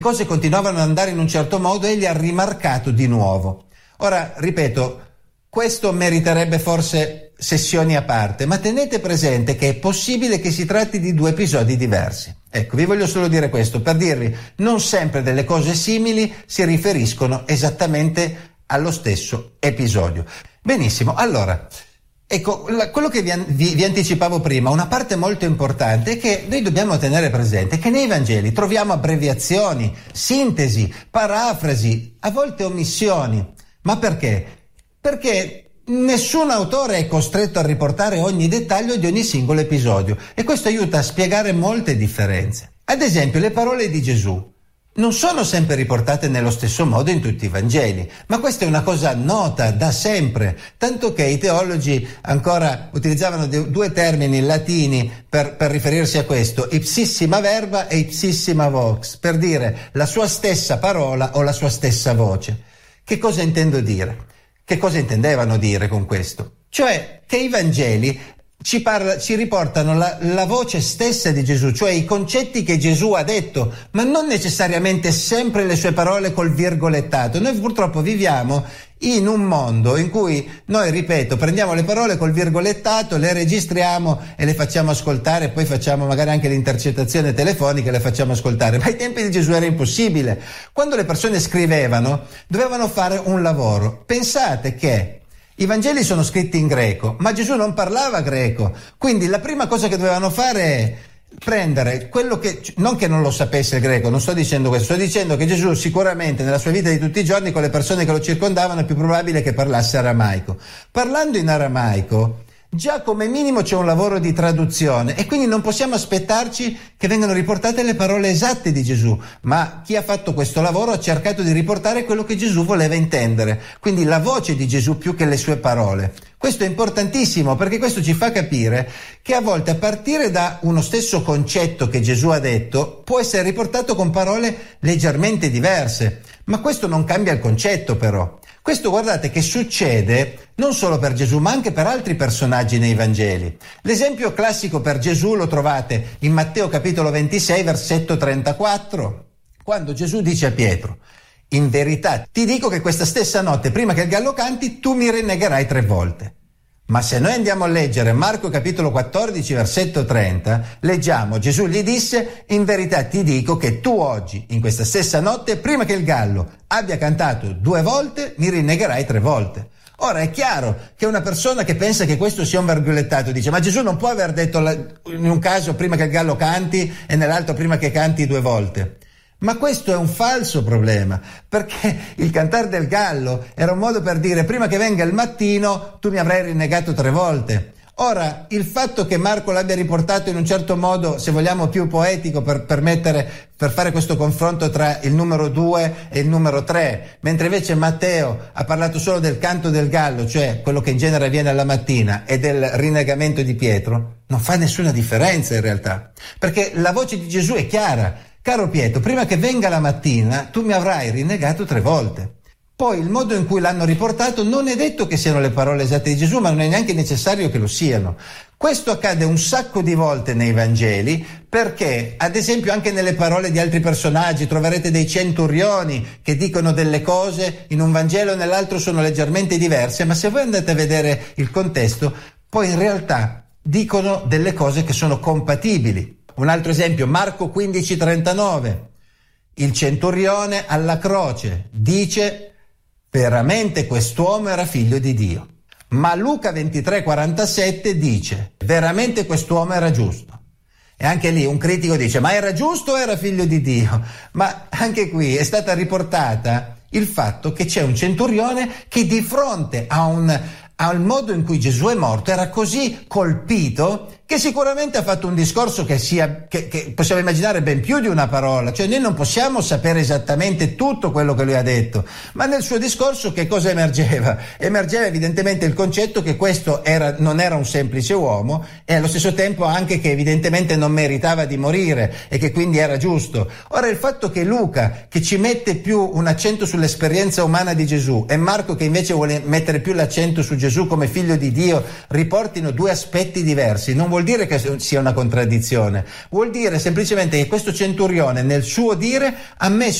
cose continuavano ad andare in un certo modo, egli ha rimarcato di nuovo. Ora, ripeto, questo meriterebbe forse sessioni a parte, ma tenete presente che è possibile che si tratti di due episodi diversi. Ecco, vi voglio solo dire questo, per dirvi, non sempre delle cose simili si riferiscono esattamente allo stesso episodio. Benissimo, allora, ecco, quello che vi anticipavo prima, una parte molto importante è che noi dobbiamo tenere presente che nei Vangeli troviamo abbreviazioni, sintesi, parafrasi, a volte omissioni. Ma perché? Perché nessun autore è costretto a riportare ogni dettaglio di ogni singolo episodio e questo aiuta a spiegare molte differenze. Ad esempio, le parole di Gesù non sono sempre riportate nello stesso modo in tutti i Vangeli, ma questa è una cosa nota da sempre, tanto che i teologi ancora utilizzavano due termini latini per riferirsi a questo, ipsissima verba e ipsissima vox, per dire la sua stessa parola o la sua stessa voce. Che cosa intendo dire? Che cosa intendevano dire con questo? Cioè che i Vangeli ci riportano la voce stessa di Gesù, cioè i concetti che Gesù ha detto, ma non necessariamente sempre le sue parole col virgolettato. Noi purtroppo viviamo in un mondo in cui noi, ripeto, prendiamo le parole col virgolettato, le registriamo e le facciamo ascoltare, poi facciamo magari anche l'intercettazione telefonica e le facciamo ascoltare, ma ai tempi di Gesù era impossibile. Quando le persone scrivevano, dovevano fare un lavoro. Pensate che i Vangeli sono scritti in greco, ma Gesù non parlava greco, quindi la prima cosa che dovevano fare è prendere quello che, non che non lo sapesse il greco, non sto dicendo questo, sto dicendo che Gesù sicuramente nella sua vita di tutti i giorni con le persone che lo circondavano è più probabile che parlasse aramaico. Parlando in aramaico, già come minimo c'è un lavoro di traduzione e quindi non possiamo aspettarci che vengano riportate le parole esatte di Gesù, ma chi ha fatto questo lavoro ha cercato di riportare quello che Gesù voleva intendere, quindi la voce di Gesù più che le sue parole. Questo è importantissimo perché questo ci fa capire che a volte a partire da uno stesso concetto che Gesù ha detto può essere riportato con parole leggermente diverse, ma questo non cambia il concetto però. Questo guardate che succede non solo per Gesù ma anche per altri personaggi nei Vangeli. L'esempio classico per Gesù lo trovate in Matteo capitolo 26 versetto 34, quando Gesù dice a Pietro: in verità ti dico che questa stessa notte prima che il gallo canti tu mi rinnegherai 3 volte. Ma se noi andiamo a leggere Marco capitolo 14 versetto 30, leggiamo: Gesù gli disse: in verità ti dico che tu oggi, in questa stessa notte, prima che il gallo abbia cantato 2 volte, mi rinnegherai 3 volte. Ora è chiaro che una persona che pensa che questo sia un virgolettato dice: ma Gesù non può aver detto in un caso prima che il gallo canti e nell'altro prima che canti 2 volte. Ma questo è un falso problema, perché il cantare del gallo era un modo per dire: prima che venga il mattino tu mi avrai rinnegato 3 volte. Ora, il fatto che Marco l'abbia riportato in un certo modo, se vogliamo più poetico, per fare questo confronto tra il numero 2 e il numero 3, mentre invece Matteo ha parlato solo del canto del gallo, cioè quello che in genere avviene alla mattina, e del rinnegamento di Pietro, non fa nessuna differenza in realtà, perché la voce di Gesù è chiara: caro Pietro, prima che venga la mattina tu mi avrai rinnegato 3 volte. Poi il modo in cui l'hanno riportato non è detto che siano le parole esatte di Gesù, ma non è neanche necessario che lo siano. Questo accade un sacco di volte nei Vangeli perché, ad esempio, anche nelle parole di altri personaggi troverete dei centurioni che dicono delle cose, in un Vangelo e nell'altro sono leggermente diverse, ma se voi andate a vedere il contesto, poi in realtà dicono delle cose che sono compatibili. Un altro esempio, Marco 15,39. Il centurione alla croce dice: veramente quest'uomo era figlio di Dio. Ma Luca 23,47 dice: veramente quest'uomo era giusto. E anche lì un critico dice: ma era giusto o era figlio di Dio? Ma anche qui è stata riportata il fatto che c'è un centurione che di fronte al modo in cui Gesù è morto era così colpito che sicuramente ha fatto un discorso che possiamo immaginare ben più di una parola, cioè noi non possiamo sapere esattamente tutto quello che lui ha detto, ma nel suo discorso che cosa emergeva? Emergeva evidentemente il concetto che questo non era un semplice uomo e allo stesso tempo anche che evidentemente non meritava di morire e che quindi era giusto. Ora il fatto che Luca, che ci mette più un accento sull'esperienza umana di Gesù, e Marco, che invece vuole mettere più l'accento su Gesù come figlio di Dio, riportino 2 aspetti diversi, non vuol vuol dire che sia una contraddizione, vuol dire semplicemente che questo centurione nel suo dire ha messo